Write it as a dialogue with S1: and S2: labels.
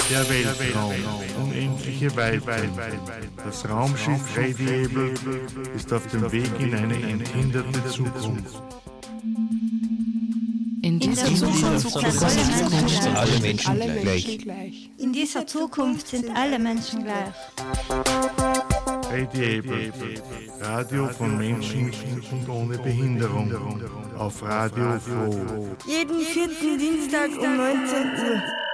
S1: Der Weltraum, unendliche Weiten. Das Raumschiff Radiable ist auf dem Weg in eine enthinderte Zukunft.
S2: In dieser Zukunft
S3: sind alle Menschen gleich.
S4: In dieser Zukunft sind alle Menschen gleich.
S1: Radiable, Radio von Menschen und ohne Behinderung. Auf Radio Froh.
S5: Jeden vierten Dienstag um 19 Uhr.